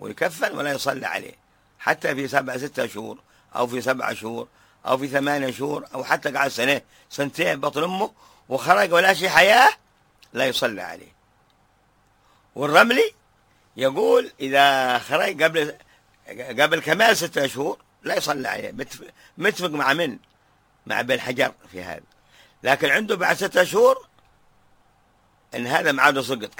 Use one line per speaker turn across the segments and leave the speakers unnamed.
ويكفن ولا يصلى عليه، حتى في 6 شهور أو في 7 شهور أو في 8 شهور أو حتى قعد سنة سنتين بطن أمه وخرج ولا شيء حياة لا يصلى عليه. والرملي يقول إذا خرج قبل كمال 6 شهور لا يصلى عليه، متفق مع بن حجر في هذا. لكن عنده بعد 6 شهور إن هذا معاده سقط،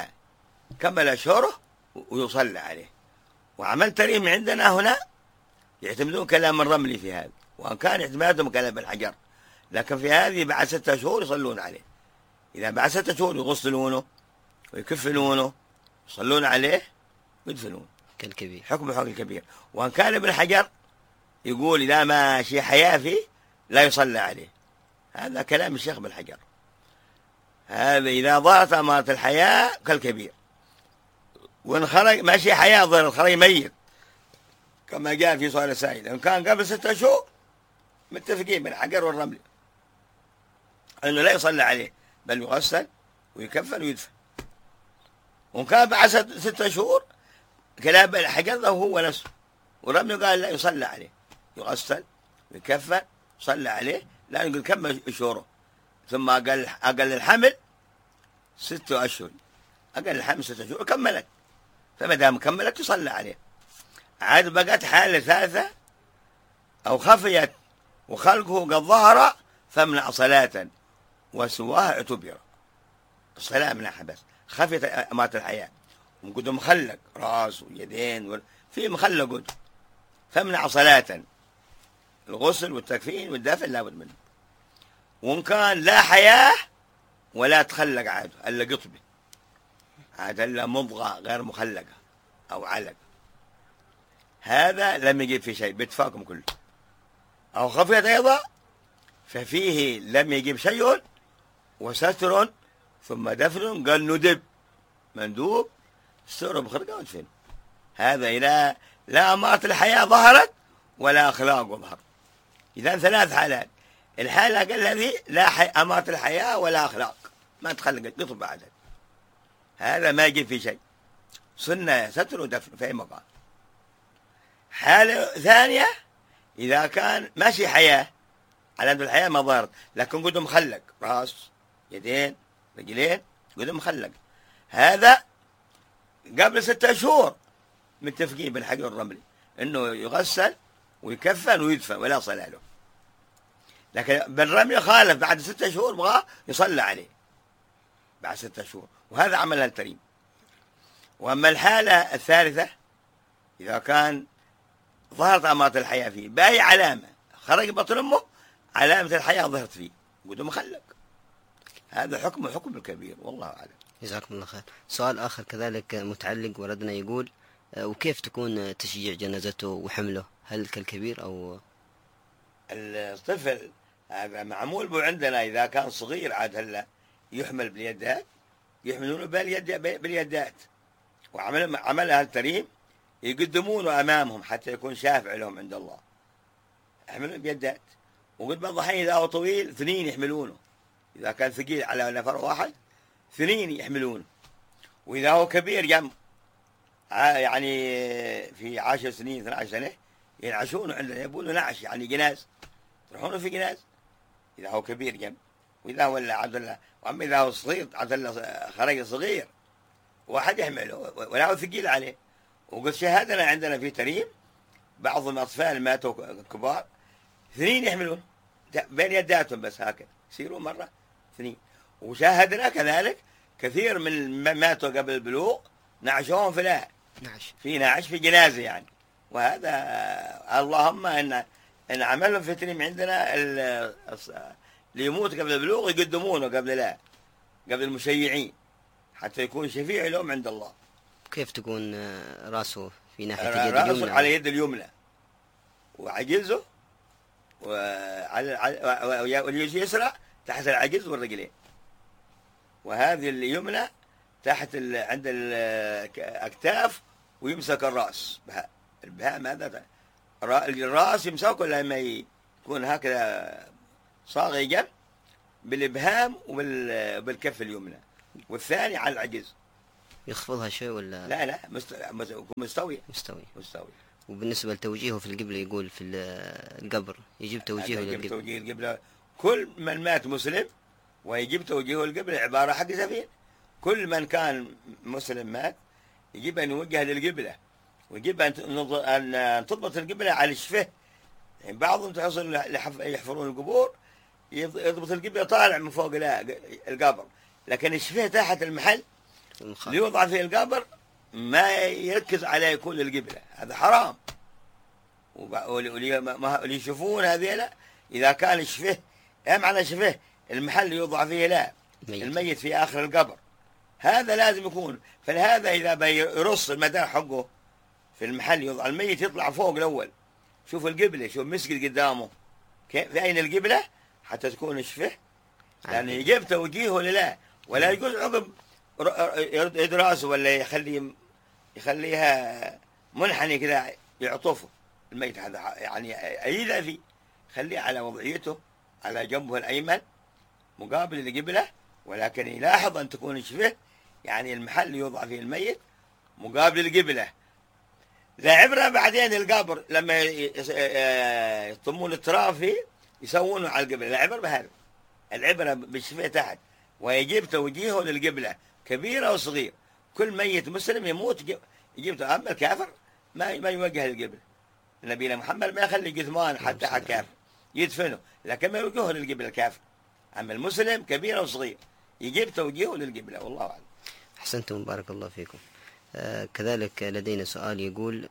كمل شهره ويصلى عليه. وعمل تريم عندنا هنا يعتمدون كلام الرملي في هذا، وأن كان اعتمادهم كلام بن حجر، لكن في هذه بعد 6 شهور يصلون عليه. إذا بعد 6 شهور يغسلونه ويكفنونه يصلون عليه ويدفنون
كالكبير،
حكم الكبير. وأن كان ابن حجر يقول إذا ما شيء حياة فيه لا يصلى عليه. هذا كلام الشيخ بن حجر. هذا إذا ظهرت أمارة الحياة كالكبير، وإن خرج ما شيء حياة ظهر خرج ميت كما جاء في سؤال السائل. إن كان قبل 6 شهور متفقين بن حجر والرملي أنه لا يصلى عليه، بل يغسل ويكفن ويدفن. وإن كان بعد 6 شهور كلام بن حجر هو نفسه، والرملي قال لا يصلى عليه، يغسل ويكفن صلى عليه، لا نقول كم شهوره. ثم أقل الحمل 6 أشهر، أقل الحمل 6 شهور كملت، فما دام كملت يصلى عليه. عاد بقت حالة ثالثة أو خفيت وخلقه قد ظهر فامنع صلاة وسواها اعتبر. الصلاة منعها بس خفيت أمارة الحياة، وقد مخلق رأس ويدين في مخلق قد، فامنع صلاة، الغسل والتكفين والدفن لابد منه. وإن كان لا حياة ولا تخلق عاد إلا قطبة، عاد إلا مضغة غير مخلقة أو علق، هذا لم يجب في شيء باتفاقهم كله. أو خفيت أيضا ففيه لم يجب شيء وستر ثم دفن، قال ندب مندوب ستر بخرقة ودفن. هذا إذا لا أمارة الحياة ظهرت ولا أخلاق ظهر. إذا 3 حالات. الحالة قال الذي لا أمارة الحياة ولا أخلاق، ما تخلق قطب بعد، هذا ما يجب في شيء، سنة ستر ودفن في أي مكان. حالة ثانية إذا كان ماشي حياة على قد الحياة ما ظهرت، لكن قد مخلق رأس يدين رجلين قد مخلق، هذا قبل 6 شهور متفقين بن حجر الرملي إنه يغسل ويكفن ويدفن ولا صلاة له. لكن بن رملي خالف، بعد 6 شهور بغى يصلى عليه بعد 6 شهور، وهذا عملها التريم. وأما الحالة الثالثة إذا كان ظهرت أمارة الحياة فيه بأي علامة، خرج بطن أمه علامة الحياة ظهرت فيه قد مخلق، هذا حكم الكبير، والله أعلم.
جزاكم الله خير. سؤال آخر كذلك متعلق وردنا يقول وكيف تكون تشجيع جنازته وحمله، هل كالكبير أو
الطفل؟ هذا معمول عندنا إذا كان صغير عاد هلا يحمل باليدات، يحملونه باليدات، وعملها التريم يقدمونه أمامهم حتى يكون شافع لهم عند الله، يحملونه بيدات. وقد بعض الحين إذا هو طويل 2 يحملونه، إذا كان ثقيل على نفر واحد 2 يحملونه. وإذا هو كبير جنب يعني في 10 سنين 12 سنة ينعشونه عندنا، يبونه نعش يعني جناز، يروحونه في جناز إذا هو كبير جنب. وإذا هو عبد الله، وأما إذا هو صغير عبد الله خرج صغير واحد يحمله ولا هو ثقيل عليه. وقد شاهدنا عندنا في تريم بعض الأطفال ماتوا كبار 2 يحملون بين يداتهم بس هكذا يصيرون مرة 2. وشاهدنا كذلك كثير من ماتوا قبل البلوغ نعشوهم في نعش في جنازة يعني. وهذا اللهم إن عملهم في تريم عندنا اللي يموت قبل البلوغ يقدمونه قبل المشيعين حتى يكون شفيع لهم عند الله.
كيف تكون رأسه في ناحية اليد اليمنى؟
رأسه على اليد اليمنى وعجزه واليد اليسرى تحت العجز والرجلين، وهذه اليمنى تحت عند الأكتاف، ويمسك الرأس البهاء ماذا الرأس يمسكه لما يكون هكذا صاغي جنب بالإبهام وبالكف اليمنى، والثاني على العجز.
يخفضها شوي ولا؟
لا لا، مستوية.
مستوي. وبالنسبة لتوجيهه في القبلة يقول في القبر يجيب توجيهه للقبلة.
توجيه القبلة، كل من مات مسلم ويجيب توجيهه القبلة عبارة حق سفين. كل من كان مسلم مات يجب أن يوجه للقبلة، ويجب أن تضبط القبلة على الشفه. يعني بعضهم تحصل يحفرون القبور يضبط القبلة طالع من فوق القبر، لكن الشفه تحت المحل ليوضع فيه القبر ما يركز على يكون القبلة، هذا حرام. واللي يشوفون هذيلا إذا كان الشفه، معنى شفه المحل يوضع فيه لا الميت في آخر القبر، هذا لازم يكون. فلهذا إذا بيرص المدار حقه في المحل يوضع الميت يطلع فوق الأول، شوف القبلة، شوف مسجد قدامه في أين القبلة حتى تكون الشفه، لأن يجب توجيهه لله، ولا يقول عقب يرد راسه ولا يخليها منحني كذا يعطفه الميت، هذا يعني أيذا فيه، خليه على وضعيته على جنبه الأيمن مقابل القبلة، ولكن يلاحظ أن تكون الشفه يعني المحل يوضع فيه الميت مقابل القبلة. لا عبرة بعدين القبر لما يطمون التراب فيه يسوونه على القبلة، لا عبرة بهذا، العبرة بالشفه تحت، ويجب توجيهه للقبلة كبيرة وصغير. كل ميت مسلم يموت يجب، أما الكافر ما يوجه للقبلة. نبينا محمد ما يخلي جثمان حتى حق كافر يدفنه، لكن ما يوجهه للقبلة الكافر. أما المسلم كبيرة وصغير يجب توجيهه للقبلة، والله أعلم.
أحسنتم، بارك الله فيكم. كذلك لدينا سؤال يقول: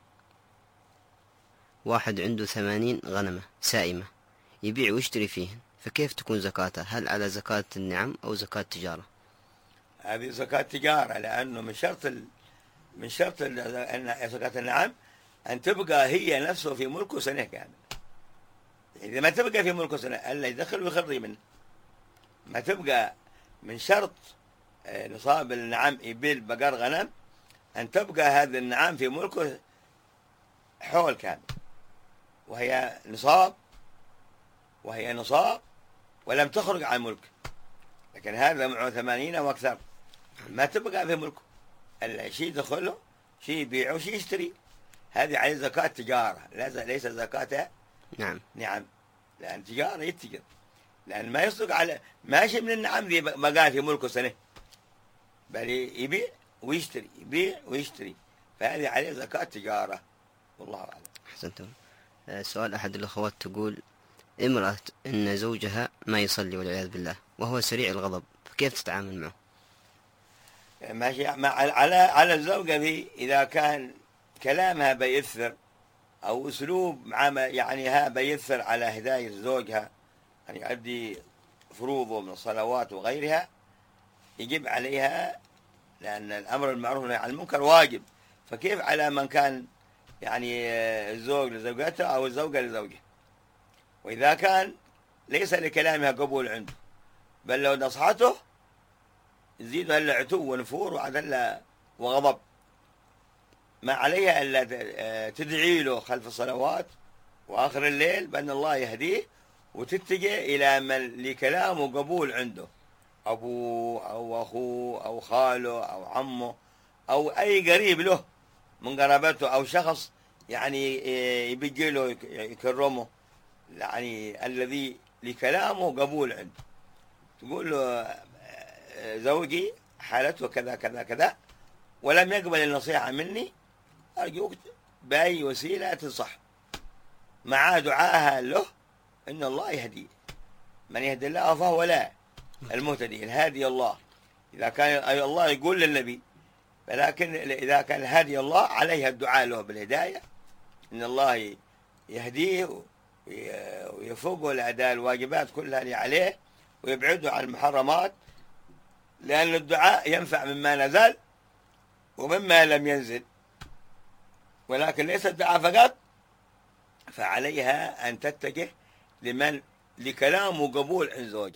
واحد عنده 80 غنمة سائمة يبيع ويشتري فيهن، فكيف تكون زكاتها؟ هل على زكاة النعم أو زكاة تجارة؟
هذه زكاة تجارة، لأنه من شرط زكاة النعم أن تبقى هي نفسه في ملكه سنة كاملة. إذا ما تبقى في ملكه سنة ألا يدخل ويخرج منه. ما تبقى من شرط نصاب النعم إبل بقر غنم أن تبقى هذه النعم في ملكه حول كامل، وهي نصاب ولم تخرج عن ملكه. لكن هذا معه 80 وأكثر ما تبقى في ملكه، ألا شيء يدخله، شيء يبيعه، شيء يشتري. هذه عليه زكاة تجارة، ليس زكاة نعم، لأن تجارة يتجر، لأن ما يصدق على ماشي من النعم ذي بقى في ملكه سنة، بل يبيع ويشتري، فهذه عليه زكاة تجارة، والله أعلم.
أحسنتم. سؤال أحد الأخوات تقول: امرأة إن زوجها ما يصلي والعياذ بالله وهو سريع الغضب، فكيف تتعامل معه؟
ماشي على الزوجة ذي، إذا كان كلامها بيثر أو أسلوب يعني بيثر على هداية زوجها أن يؤدي فروضه من الصلوات وغيرها، يجب عليها، لأن الأمر المعروف والنهي عن المنكر واجب. فكيف على من كان يعني الزوج لزوجته أو الزوجة لزوجه؟ وإذا كان ليس لكلامها قبول عنده، بل لو نصحته يزيد هلا عتو ونفور وعدل وغضب، ما عليها إلا تدعي له خلف الصلوات وآخر الليل بأن الله يهديه، وتتجه إلى من لكلامه قبول عنده، أبوه أو أخوه أو خاله أو عمه أو أي قريب له من قرابته، أو شخص يعني يبجي له يكرمه، يعني الذي لكلامه قبول عنده. تقول له: زوجي حالته كذا كذا كذا ولم يقبل النصيحة مني، أرجوك بأي وسيلة تنصح، مع دعاها له إن الله يهديه، من يهدي الله فهو لا المهتدي، الهادي الله. إذا كان الله يقول للنبي، ولكن إذا كان هادي الله عليها الدعاء له بالهداية، إن الله يهديه ويفوقه لأداء الواجبات كلها اللي عليه ويبعده عن المحرمات، لأن الدعاء ينفع مما نزل ومما لم ينزل، ولكن ليس الدعاء فقط. فعليها أن تتجه لمن لكلامه قبول عند زوجه،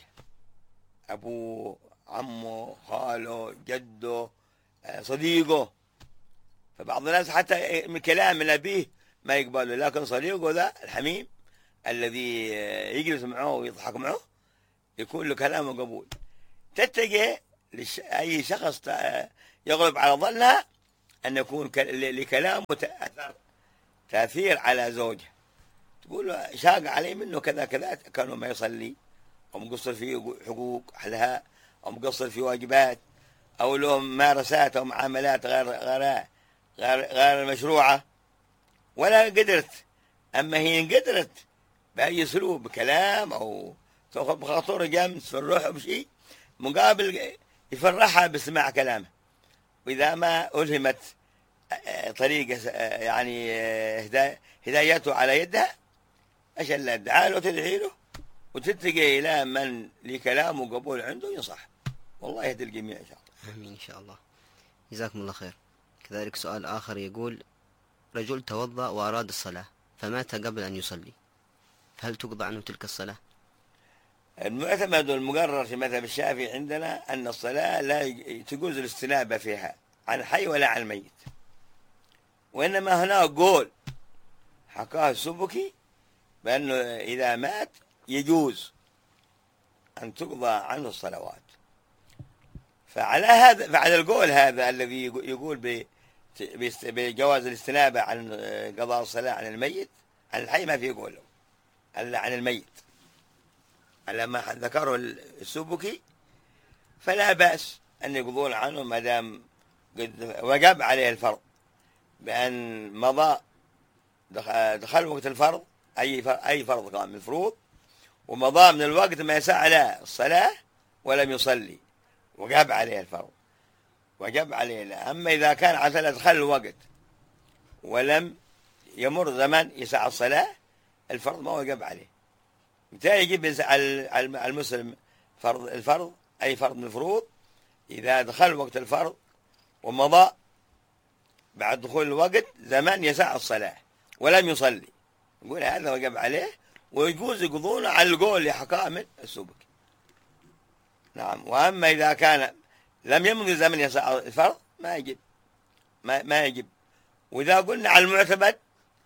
أبوه، عمه، خاله، جده، صديقه. فبعض الناس حتى من كلام من أبيه ما يقبله، لكن صديقه ذا الحميم الذي يجلس معه ويضحك معه يكون له كلامه قبول. تتجه أي شخص يغلب على ظنها أن يكون لكلامه تأثير على زوجها، تقول له شاق علي منه كذا كذا، كانوا ما يصلي، أو مقصر في حقوق أهلها، أو مقصر في واجبات، أو له ممارسات أو معاملات غير المشروعة، ولا قدرت. أما هي إن قدرت بأي أسلوب، بكلام أو تأخذ بخاطر جمس في الروح بشيء مقابل يفرحها بسماع كلامه. وإذا ما ألهمت طريقة يعني هدايته على يدها، أشل ادعى له وتدعي له وتتقي إلى من لكلامه قبول عنده ينصح. والله يهدي الجميع إن شاء الله.
آمين إن شاء الله. جزاكم الله خير. كذلك سؤال آخر يقول: رجل توضأ وأراد الصلاة فمات قبل أن يصلي، فهل تقضى عنه تلك الصلاة؟
المعتمد والمقرر في مذهب الشافعي عندنا أن الصلاة لا تجوز الاستنابة فيها عن الحي ولا عن الميت، وإنما هناك قول حكاه السبكي بأنه إذا مات يجوز أن تقضى عنه الصلوات. فعلى القول هذا الذي يقول بجواز الاستنابة عن قضاء الصلاة عن الميت، عن الحي ما في قول إلا عن الميت، على ما ذكره السبكي، فلا بأس أن يقضون عنه ما دام قد وجب عليه بأن مضى دخل وقت الفرض، أي فرض كان من الفروض، ومضى من الوقت ما يسعى على الصلاة ولم يصلي، وجب عليه وجب عليه. أما إذا كان على دخل الوقت ولم يمر زمن يسعى الصلاة، الفرض ما وجب عليه. متى يجب على المسلم الفرض أي فرض من الفروض؟ إذا دخل وقت الفرض ومضى بعد دخول الوقت زمان يسعى الصلاة ولم يصلي، يقول هذا وجب عليه، ويجوز يقضونه على القول اللي حكاه من السبكي. نعم. وأما إذا كان لم يمضي زمن يسعى الفرض ما يجب، ما يجب. وإذا قلنا على المعتمد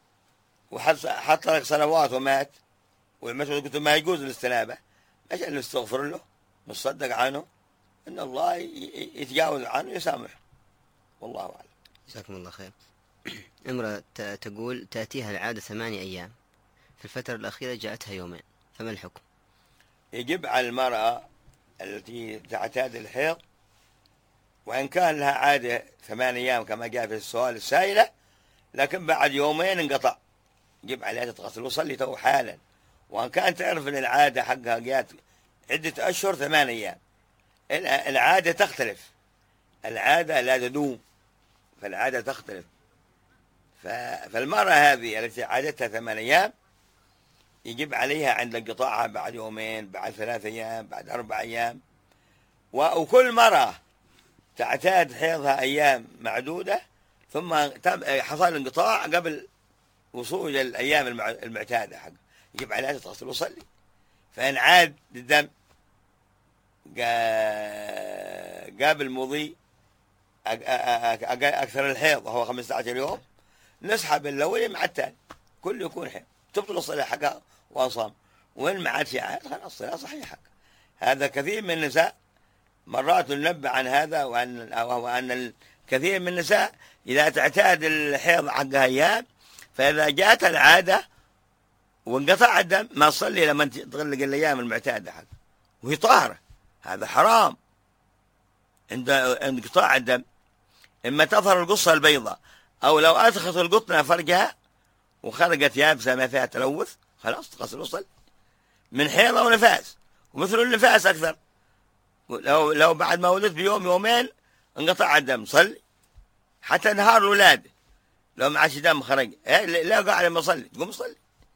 وحط لك صلوات ومات، ومثلا قلت ما يجوز الاستنابة، عشان نستغفر له نصدق عنه ان الله يتجاوز عنه يسامح. والله اعلم.
جزاكم الله خير. امرأة تقول تأتيها العادة 8 أيام، في الفترة الأخيرة جاءتها يومين، فما الحكم؟
يجب على المرأة التي تعتاد الحيض، وإن كان لها عادة 8 أيام كما جاء في السؤال السائلة، لكن بعد يومين انقطع، يجب عليها تتغسل وتصلي تو حالا. وإن كان تعرف أن العادة حقها جات عدة أشهر 8 أيام، العادة تختلف، العادة لا تدوم، فالعادة تختلف. فالمرأة هذه التي عادتها 8 أيام يجب عليها عند انقطاعها بعد يومين، بعد 3 أيام، بعد 4 أيام. وكل مرأة تعتاد حيضها أيام معدودة ثم حصل انقطاع قبل وصول الأيام المعتادة حق، يجب عليها تغسل وتصلي. فإن عاد الدم قابل مضي أكثر الحيض وهو 15 يوم، نسحب الأول مع الثاني، كل يكون حيض، تبطل الصلاة حقها وأصام. وإن ما عاد شيء عاد خلاص الصلاة صحيحة. هذا كثير من النساء مرات ننبه عن هذا، وهو أن الكثير من النساء إذا تعتاد الحيض حقها أيام، فإذا جاءت العادة وانقطع الدم ما تصلي لما تغلق الأيام المعتادة حقها وهي طاهرة. هذا حرام عند انقطاع الدم. إما تظهر القصة البيضاء، أو لو أدخلت القطنة فرجها وخرجت يابسة ما فيها تلوث، خلاص تغسل وصل من حيضة ونفاس. ومثل النفاس أكثر، لو بعد ما ولدت بيوم يومين انقطع الدم صلي، حتى نهار الولادة لو ما عادش دم خرج لا قاعد لما صلي تقوم صلي.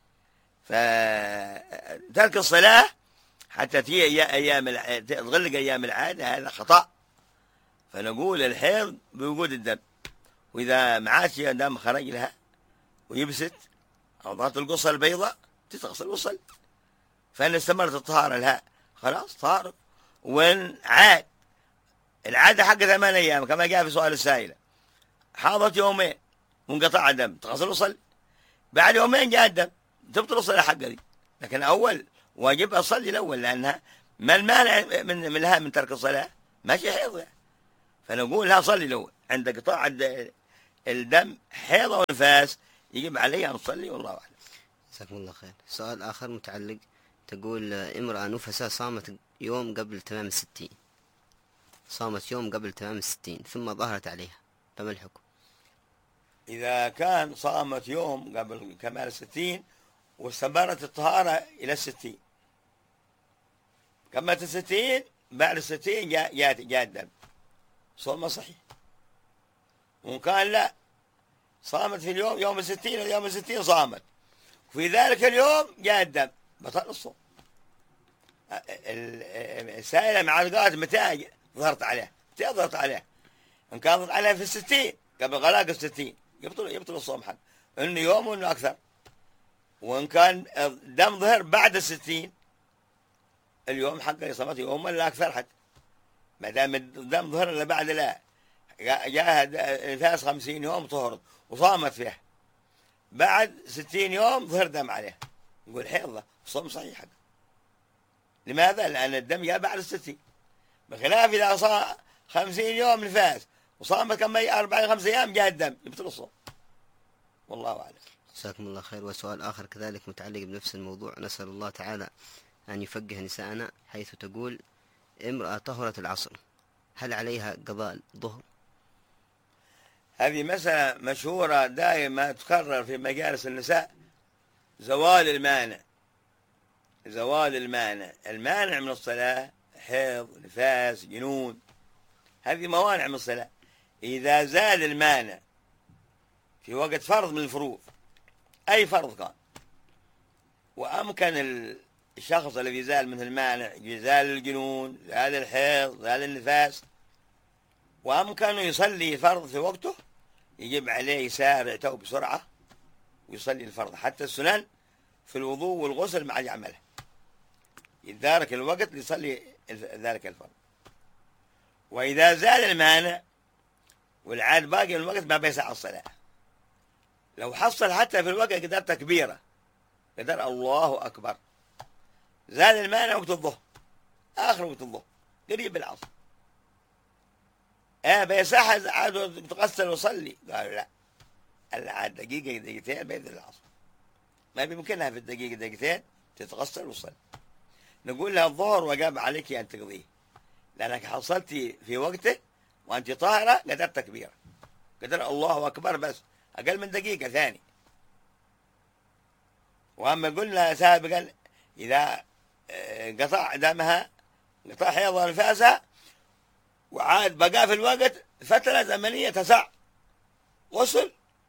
فترك الصلاة حتى تغلق أيام العادة هذا خطأ. فنقول الحيض بوجود الدم، وإذا ما عادش دم خرج لها ويبست أو ضغط القصة البيضاء تتغسل وصل. فإن استمرت الطهارة لها خلاص طهارة. وإن عاد العادة حق 8 أيام كما جاء في سؤال السائلة، حاضت يومين وانقطع الدم تغسل وصل، بعد يومين جاء الدم تبطل الصلاة حق دي. لكن أول واجب أصلي الأول، لأنها ما المانع من لها من ترك الصلاة؟ ماشي حيض يعني. فنقول لا صلي لو عند قطاع الدم حيض ونفاس يجب عليها أن تصلي، والله أعلم.
جزاكم الله خير. سؤال آخر متعلق، تقول امرأة نفساء صامت يوم قبل تمام 60، صامت يوم قبل تمام 60 ثم ظهرت عليها، فما الحكم؟
إذا كان صامت يوم قبل كمال 60 واستمرت الطهارة إلى 60، كملت 60 بعد 60 جاء الدم، صومها صحيح. وإن كان لا، صامت في اليوم يوم 60 ويوم 60 صامت، وفي ذلك اليوم جاء الدم، بطل الصوم. السائلة مع القات متى ظهرت عليه؟ متى ظهرت عليه؟ إن كان ظهرت عليه في 60 قبل غلاق 60 يبطل الصوم حق إنه يوم وإنه أكثر. وإن كان الدم ظهر بعد 60 اليوم حقه صامت يوم ولا أكثر حتى، ما دام الدم ظهر إلا بعد، لا جاء النفاس 50 يوم طهرت وصامت فيه، بعد 60 يوم ظهر دم عليه، يقول حيضة، الصوم صحيح حقه. لماذا؟ لأن الدم جاء بعد 60، بخلاف إذا صام 50 يوم نفاس وصامت كم 4-5 أيام جاء الدم، يبطل الصوم، والله أعلم.
جزاكم الله خير. وسؤال آخر كذلك متعلق بنفس الموضوع، نسأل الله تعالى أن يفقه نساءنا، حيث تقول امرأة طهرت العصر، هل عليها قضاء الظهر؟
هذه مسألة مشهورة دائما تكرر في مجالس النساء، زوال المانع. زوال المانع من الصلاة، حيض، نفاس، جنون، هذه موانع من الصلاة. إذا زال المانع في وقت فرض من الفروض، أي فرض كان، وأمكن الشخص الذي زال منه المانع، زال الجنون، زال الحيض، زال النفاس، وأمكنه يصلي فرض في وقته، يجب عليه يسارع تو بسرعة ويصلي الفرض، حتى السنن في الوضوء والغسل ما عاد يعملها، يتدارك الوقت ليصلي ذلك الفرض. وإذا زال المانع والعاد باقي من الوقت ما بيسع الصلاة، لو حصل حتى في الوقت قدر تكبيرة، قدر الله أكبر، زال المانع وقت الظهر، آخر وقت الظهر قريب العصر، بيسعها عاد تغسل وصلي، قالوا لا، العاد دقيقة دقيقتين بيذن العصر، ما بيمكنها في الدقيقة دقيقتين تتغسل وصلي. نقول لها الظهر وجب عليك أن تقضيه، لأنك حصلتي في وقته وأنت طاهرة، قدرت تكبيرة، قدر الله أكبر، بس أقل من دقيقة ثاني. وأما قلنا سابقا إذا قطع دمها، قطع حيض نفاسها، وعاد بقى في الوقت فترة زمنية تسع، غسل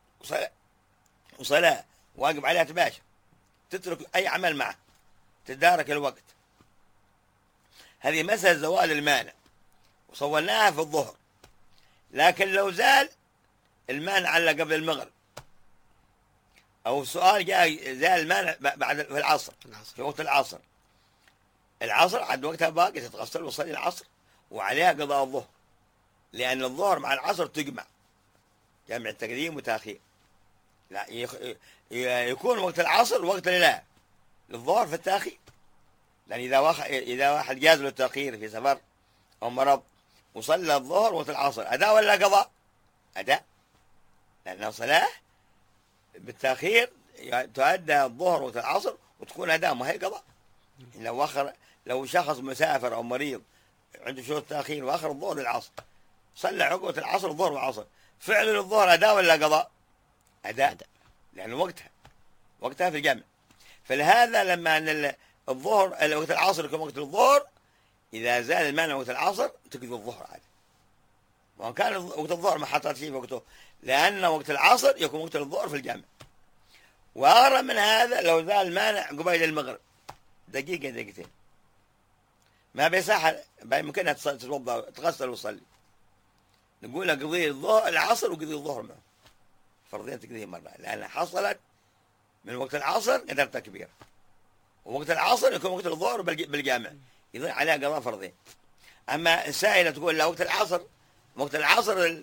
وصلاة واجب عليها تباشر، تترك أي عمل معه، تدارك الوقت. هذه مسألة زوال المانع وصولناها في الظهر. لكن لو زال المانع على قبل المغرب، أو السؤال جاء زال المانع بعد في العصر، في وقت العصر عاد وقتها باقي، تتغسل وتصلي العصر وعليها قضاء الظهر، لأن الظهر مع العصر تجمع، جمع تقديم وتأخير. لا يكون وقت العصر وقت لا للظهر في التأخير، لأن إذا واحد جاز له التأخير في سفر أو مرض وصلى الظهر وقت العصر، أداء ولا قضاء؟ أداء، لأنه صلاة بالتأخير تؤدى الظهر وقت العصر وتكون أداء، ما هي قضاء. لو شخص مسافر أو مريض عنده شهور تأخير وآخر الظهر للعصر، صلى عقبة العصر الظهر والعصر، فعل الظهر أداء ولا قضاء؟ أداء، لأنه وقتها في الجمع. فلهذا لما أن الظهر وقت العصر يكون وقت الظهر، إذا زال المانع وقت العصر تقضي الظهر عادي، وإن كان وقت الظهر ما حطت فيه وقته، لأن وقت العصر يكون وقت الظهر في الجامع. وأغرب من هذا لو زال المانع قبيل المغرب دقيقة دقيقتين، ما بيصح، ممكنها تتوضا تغسل وتصلي، نقول قضي الظهر العصر وقضي الظهر معه، فرضين تقضيه مرة، لأن حصلت من وقت العصر قدر تكبير، ووقت العصر يكون وقت الظهر بالجامع، يضيع عليها قضاء فرضين. أما السائلة تقول لا، وقت العصر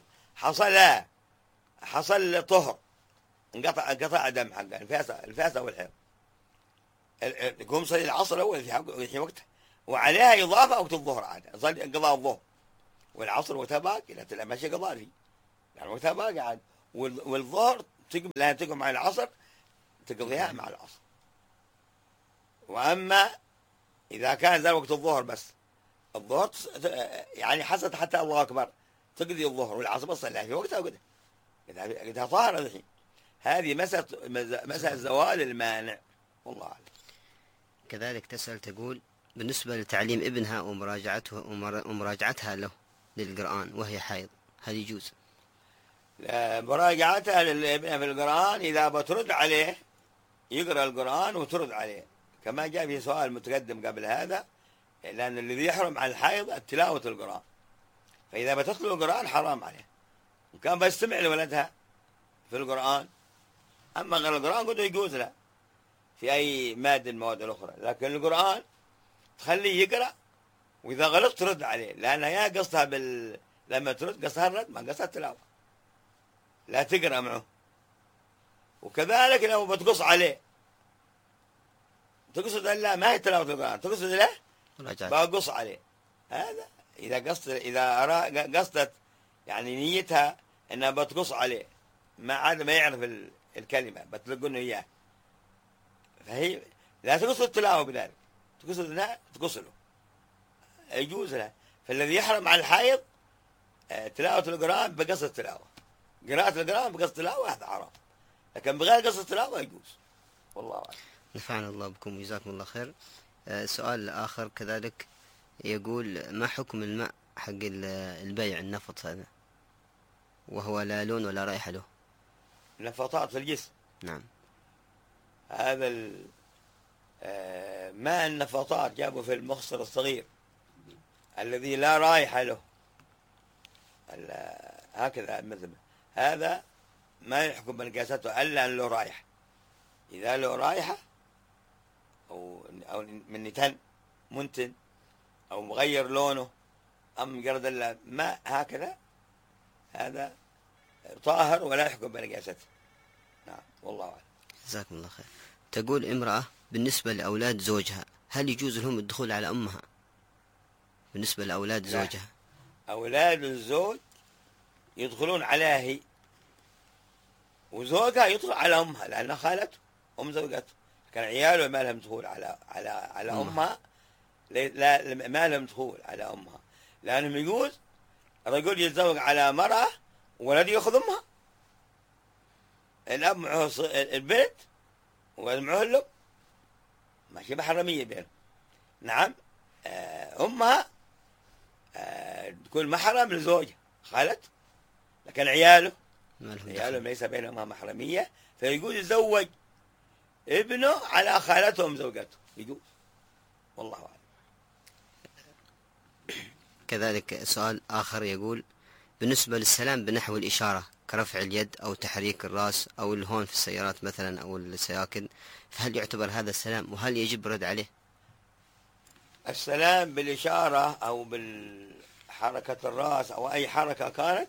حصل طهر، انقطع دم حقه الفاسة والحيض، يقوم صلي العصر أول في وقته، وعليها إضافة وقت الظهر عادة، قضاء الظهر، والعصر وقتها باقي، لا تلعب ماشي قضاء فيه، يعني وقتها باقي عاد. والظهر لا تقوم مع العصر، تقضيها مع العصر. وأما إذا كان ذا وقت الظهر بس، الظهر يعني حصلت حتى الله أكبر تقضي الظهر والعصر بس تصليها في وقتها وقتها، قدها طاهرة الحين. هذه مسألة زوال المانع، والله أعلم.
كذلك تسأل تقول بالنسبة لتعليم ابنها ومراجعتها له للقرآن وهي حائض، هل يجوز؟
مراجعتها للابن في القرآن إذا بترد عليه يقرأ القرآن وترد عليه، كما جاء في سؤال متقدم قبل هذا، لأن الذي يحرم عن الحائض تلاوة القرآن، فإذا بتتلو القرآن حرام عليه، وكان بيستمع لولدها في القرآن. أما غير القرآن قد يجوز له في أي مادة من المواد الأخرى، لكن القرآن تخليه يقرأ، وإذا غلط ترد عليه، لأنها يا قصدها لما ترد قصدها الرد، ما قصدها التلاوة، لا تقرأ معه. وكذلك لو بتقص عليه تقصد لا ما هي تلاوة القرآن، تقصد له بقص عليه. هذا إذا قصدت يعني نيتها إنها بتقص عليه، ما عاد ما يعرف الكلمة بتلقونه إياه، فهي لا تقصد التلاوة بذلك، تقصد لا تقص له، يجوز له. فالذي يحرم على الحائض تلاوة القرآن بقصد التلاوة، قراءة القرآن بقصد التلاوة هذا حرام، لكن بغير قصد التلاوة يجوز، والله أعلم.
نفعنا الله بكم وجزاكم الله خير. سؤال آخر كذلك يقول ما حكم الماء حق البيع النفط هذا وهو لا لون ولا رائحة له؟
نفطات في الجسم.
نعم.
هذا ماء النفطات جابوا في المخصر الصغير الذي لا رائحة له، هكذا مثل هذا ما يحكم بنجاسته إلا أن له رائحة. إذا له رائحة أو من نتن منتن أو مغير لونه أم مجرد الماء هكذا، هذا طاهر ولا يحكم بنجاسته. نعم، والله أعلم.
جزاكم الله خير. تقول امرأة بالنسبة لأولاد زوجها هل يجوز لهم الدخول على أمها؟ بالنسبة لأولاد زوجها،
أولاد الزوج يدخلون عليها هي، وزوجها يدخل على أمها لأنها خالته أم زوجته، كان عياله ما لهم دخول على أمها، لا ما لهم دخول على أمها، لأنهم يجوز الرجل يتزوج على مرأة ولد يأخذ أمها، الأب معه البنت ومعه الأم، ماشي محرمية بينهم. نعم، أمها تكون محرم لزوجها خالته، لكن عياله ليس بينهما محرمية، فيجوز يتزوج ابنه على خالته أم زوجته، يجوز، والله أعلم.
كذلك سؤال آخر يقول بالنسبة للسلام بنحو الإشارة كرفع اليد أو تحريك الرأس أو الهون في السيارات مثلا أو السياكل، فهل يعتبر هذا السلام وهل يجب رد عليه؟
السلام بالإشارة أو بالحركة الرأس أو أي حركة كانت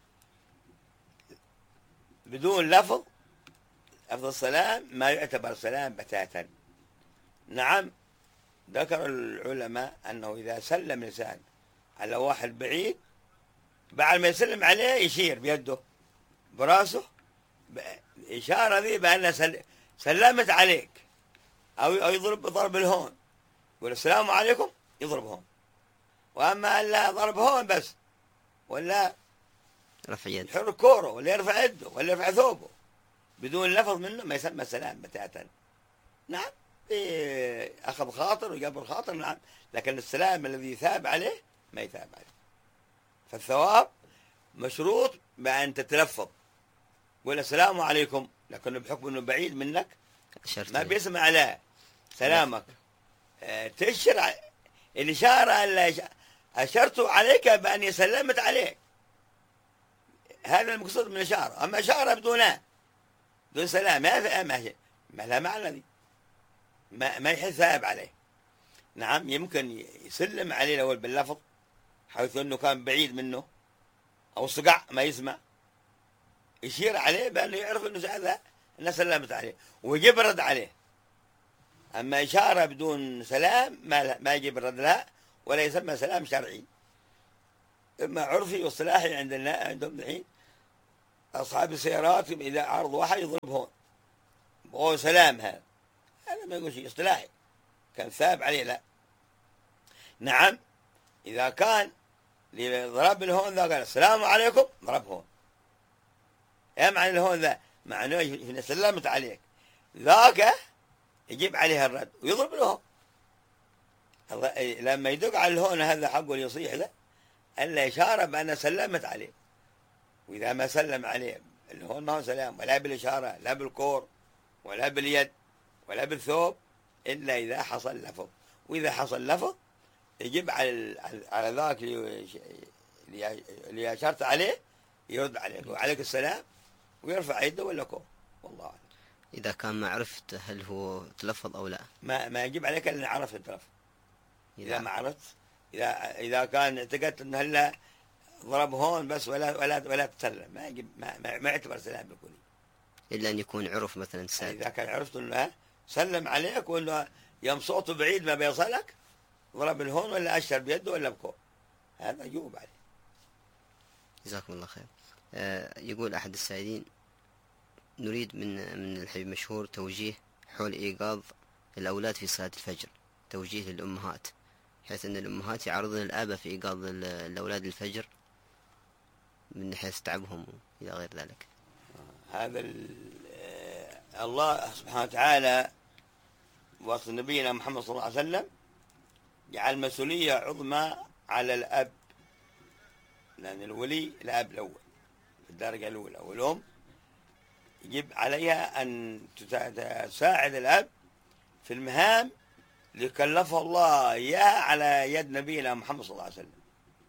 بدون لفظ السلام ما يعتبر سلام بتاتا. نعم، ذكر العلماء أنه إذا سلم الإنسان على واحد بعيد بعد ما يسلم عليه يشير بيده براسه إشارة ذي بأن سلمت عليك، أو يضرب ضرب الهون، يقول السلام عليكم يضرب هون. وأما لا ضرب هون بس، ولا
رفع يد،
يحرك كوره ولا يرفع يده ولا يرفع ثوبه بدون لفظ منه ما يسمى سلام بتاتا. نعم، أخذ خاطر وجبر خاطر، نعم، لكن السلام الذي يثاب عليه ما يثاب عليه. فالثواب مشروط بأن تتلفظ، قول السلام عليكم، لكنه بحكم أنه بعيد منك ما بيسمع عليه سلامك، تشر الإشارة اللي أشرت عليك بأني سلمت عليك، هذا المقصود من الإشارة. أما إشارة بدون سلام ما لا معنى ذي، ما يحس ثاب عليه. نعم، يمكن يسلم عليه الأول باللفظ حيث أنه كان بعيد منه أو صقع ما يسمع، يشير عليه بأنه يعرف أنه هذا أنه سلمت عليه ويجب الرد عليه. أما إشارة بدون سلام ما يجب الرد لها ولا يسمى سلام شرعي. إما عرفي واصطلاحي عندهم الحين أصحاب السيارات إذا عرض واحد يضرب هون، هو سلام. هذا ما يقول شيء اصطلاحي كان ثاب عليه، لا. نعم إذا كان ضرب الهون ذا قال السلام عليكم، ضرب هون. يا معنى الهون ذا معناه سلمت عليك، ذاك يجيب عليها الرد ويضرب الهون. لما يدق على الهون هذا حقه يصيح له ألا إشارة بأن سلمت عليه. وإذا ما سلم عليه الهون ما هو سلام، ولا بالإشارة لا بالكور ولا باليد ولا بالثوب، إلا إذا حصل لفظ. وإذا حصل لفظ يجب على ذاك اللي أشرت عليه يرد عليك وعليك السلام ويرفع يده ولا كور، والله أعلم.
إذا كان ما عرفت هل هو تلفظ أو لا،
ما يجب عليك إلا عرفت التلفظ. إذا ما عرفت، إذا كان اعتقدت أنه هلا ضرب هون بس ولا تسلم، ما يجب، ما يعتبر سلام بالكلي،
إلا أن يكون عرف مثلا ساد.
إذا كان عرفت أنه سلم عليك وأنه يوم صوته بعيد ما بيصلك، ضرب الهون ولا أشر بيده ولا بكور، هذا يجوب عليه.
جزاكم الله خير. يقول أحد السائلين: نريد من الحبيب مشهور توجيه حول إيقاظ الأولاد في صلاة الفجر، توجيه للأمهات، حيث أن الأمهات يعرضن الآباء في إيقاظ الأولاد الفجر من حيث تعبهم إلى غير ذلك.
هذا الله سبحانه وتعالى وصف نبينا محمد صلى الله عليه وسلم جعل مسؤولية عظمى على الأب، لأن الولي الأب الأول في الدرجة الأولى، والأم يجب عليها أن تساعد الأب في المهام اللي كلفه الله إياها على يد نبينا محمد صلى الله عليه وسلم.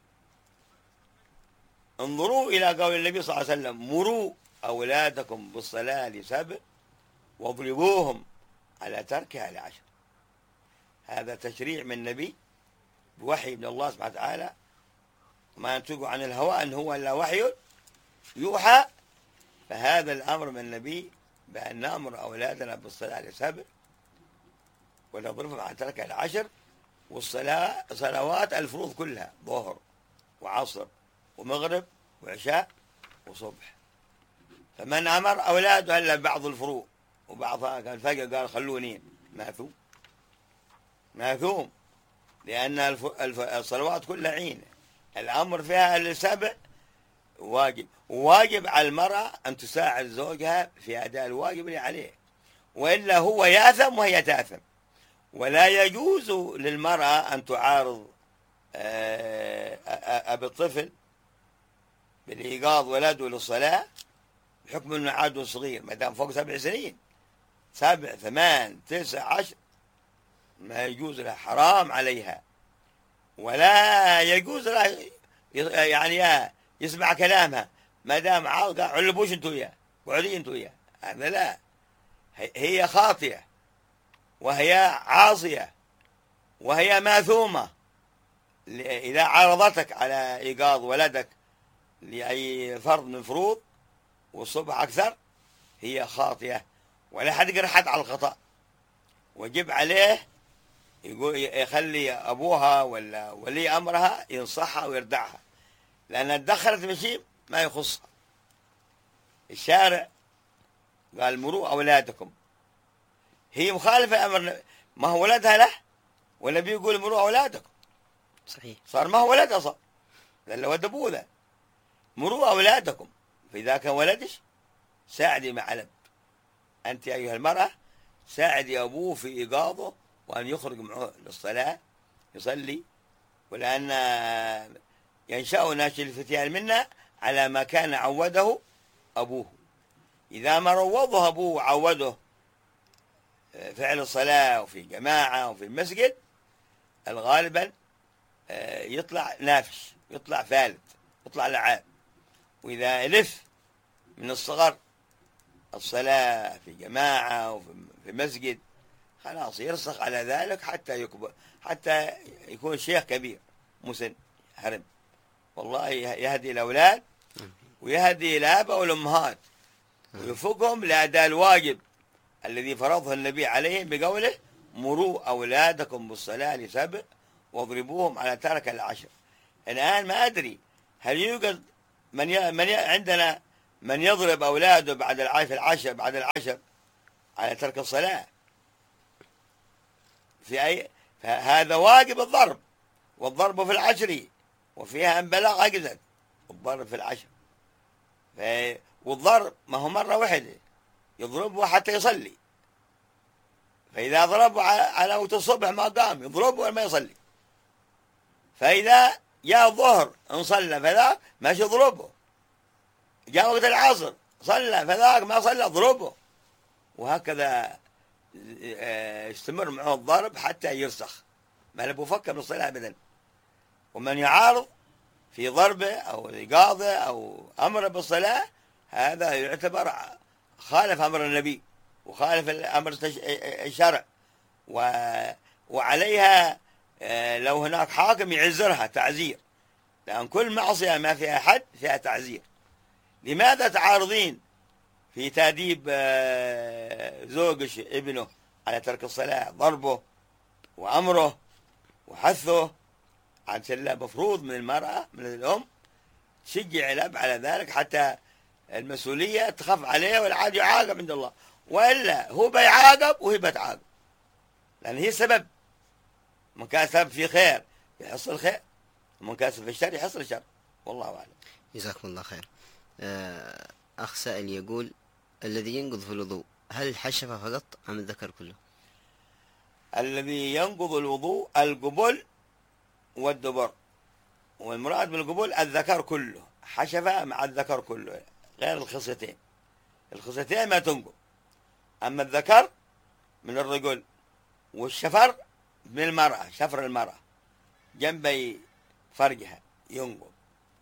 انظروا إلى قول النبي صلى الله عليه وسلم: مروا أولادكم بالصلاة ل7 واضربوهم على تركها ل10. هذا تشريع من النبي بوحي من الله سبحانه وتعالى، ما ينطق عن الهوى إن هو إلا وحي يوحى. فهذا الأمر من النبي بأن نأمر أولادنا بالصلاة ل7 ونضربهم على تركها ل10. والصلاة صلوات الفروض كلها، ظهر وعصر ومغرب وعشاء وصبح. فمن أمر أولاده إلا بعض الفروض وبعضها كان فجأة قال خلوني، ماثوم، لأن الصلوات كلها عين، الأمر فيها ل7 واجب. واجب على المرأة أن تساعد زوجها في أداء الواجب اللي عليه، وإلا هو ياثم وهي تاثم. ولا يجوز للمرأة أن تعارض أبي الطفل بالإيقاظ ولده للصلاة بحكم أنه عاد صغير، ما دام فوق 7 سنين، 7 8 9 10 ما يجوز لها، حرام عليها. ولا يجوز لها يعني يسمع كلامها ما دام عاود، علبوش انتوا وياه، قعدي انتوا وياه، هذا لا. هي خاطئة وهي عاصية وهي ماثومة إذا عارضتك على إيقاظ ولدك لأي فرض من فروض والصبح أكثر، هي خاطئة ولا حد يقدر حد على الخطأ. وجب عليه يقول يخلي أبوها ولا ولي أمرها ينصحها ويردعها، لأنها تدخلت في شيء ما يخصها. الشارع قال مروا أولادكم، هي مخالفة أمر، ما هو ولدها له، ولا بيقول مروا أولادكم،
صحيح،
صار ما هو ولدها، صار لأن ولد أبوه ذا. مروا أولادكم، فإذا كان ولدش ساعدي مع الأب، أنت أيها المرأة ساعدي أبوه في إيقاظه وأن يخرج معه للصلاة يصلي، ولأن ينشأ ناشئ الفتيان منا على ما كان عوده أبوه. إذا ما روضه أبوه وعوده فعل الصلاة وفي جماعة وفي المسجد، الغالبا يطلع نافش، يطلع فالت، يطلع لعاب. وإذا ألف من الصغر الصلاة في جماعة وفي مسجد، خلاص يرسخ على ذلك حتى يكبر، حتى يكون شيخ كبير مسن هرم. والله يهدي الأولاد ويهدي الآباء والأمهات ويوفقهم لأداء الواجب الذي فرضه النبي عليهم بقوله: مروا أولادكم بالصلاة ل7 واضربوهم على ترك ال10. الآن ما أدري هل يوجد عندنا من يضرب أولاده بعد العشر على ترك الصلاة؟ فهذا واجب الضرب، والضرب في العشر وفيها أن بلغ أجزت، الضرب في العشر. والضرب ما هو مرة واحدة، يضربه حتى يصلي. فإذا ضربه على وقت الصبح ما قام يضربه ولا ما يصلي. فإذا جاء الظهر ان صلى فذاك ماشي يضربه، جاء وقت العصر صلى فذاك ما صلى اضربه، وهكذا يستمر معه الضرب حتى يرسخ، ما له بفكر بالصلاة أبدا. ومن يعارض في ضربه أو إيقاظه أو أمره بالصلاة هذا يعتبر خالف أمر النبي وخالف أمر الشرع، وعليها لو هناك حاكم يعزرها تعزير، لأن كل معصية ما فيها حد فيها تعزير. لماذا تعارضين في تأديب زوج ابنه على ترك الصلاة؟ ضربه وأمره وحثه، عشان مفروض من المرأة من الأم تشجع الأب على ذلك، حتى المسؤولية تخف عليه والعاد يعاقب عند الله، وإلا هو بيعاقب وهي بتعاقب، لأن هي سبب. من كان سبب في خير يحصل خير، ومن كان سبب في الشر يحصل الشر، والله أعلم.
جزاكم الله خير. أخ سائل يقول: الذي ينقض في الوضوء هل الحشفة فقط أم الذكر كله؟
الذي ينقض الوضوء القبل والدبر، والمراد بالقبول الذكر كله، حشفة مع الذكر كله غير الخصيتين. الخصيتين ما تنقض، أما الذكر من الرجل والشفر من المرأة، شفر المرأة جنبي فرجها ينقض.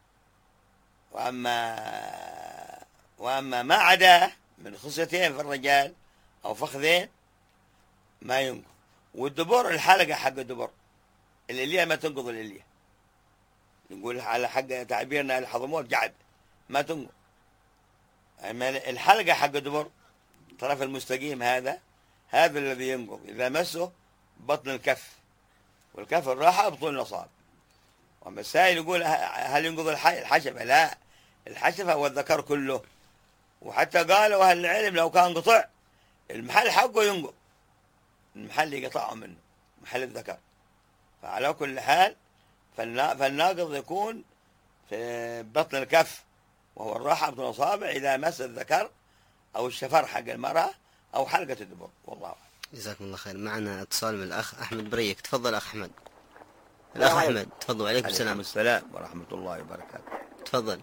وأما ما عداه من خصيتين في الرجال أو فخذين ما ينقض. والدبر الحلقة حق الدبر، الإلية ما تنقض الإلية، نقول على حق تعبيرنا الحضموت جعد ما تنقض. أما الحلقة حق الدبر الطرف المستقيم هذا الذي ينقض، إذا مسه بطن الكف، والكف الراحة بطول الأصابع. وأما السائل يقول هل ينقض الحشفة؟ لا، الحشفة والذكر كله. وحتى قالوا أهل العلم لو كان قطع المحل حقه ينقض، المحل يقطعه منه محل الذكر. فعلى كل حال فالناقض يكون في بطن الكف وهو الراحة بطن الأصابع إذا مس الذكر أو الشفر حق المرأة أو حلقة الدبر، والله أعلم.
جزاكم الله خير. معنا اتصال من الأخ أحمد بريك. تفضل أخ أحمد. الأخ أحمد تفضل. عليكم السلام.
عليكم السلام ورحمة الله وبركاته.
تفضل.